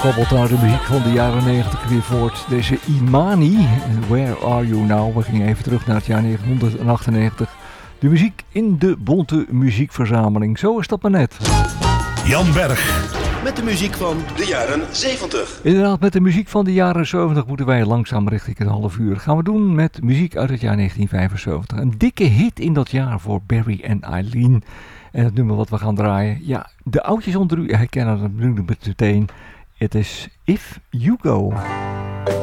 Koppelt daar de muziek van de jaren 90 weer voort. Deze Imani, Where Are You Now? We gingen even terug naar het jaar 1998. De muziek in de bonte muziekverzameling. Zo is dat maar net. Jan Berg. Met de muziek van de jaren 70. Inderdaad, met de muziek van de jaren 70 moeten wij langzaam richting het half uur. Gaan we doen met muziek uit het jaar 1975. Een dikke hit in dat jaar voor Barry en Eileen. En het nummer wat we gaan draaien. Ja, de oudjes onder u herkennen het nu meteen. Het is If You Go.